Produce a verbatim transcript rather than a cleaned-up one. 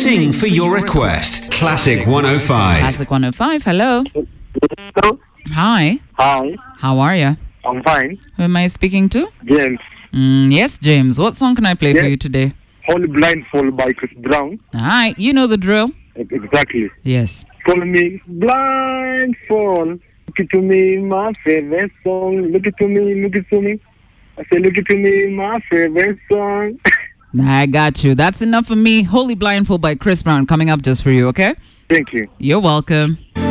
Sing for your request. Classic one oh five. Classic one oh five, hello. Hello. Hi. Hi. How are you? I'm fine. Who am I speaking to? James. Mm, yes, James. What song can I play Yes. for you today? Holy Blindfold by Chris Brown. Alright, you know the drill. Exactly. Yes. Call me Blindfold. Look it to me, my favorite song. Look it to me, look it to me. I say, look it to me, my favorite song. I got you. That's enough for me. Holy Blindfold by Chris Brown coming up just for you, okay? Thank you. You're welcome.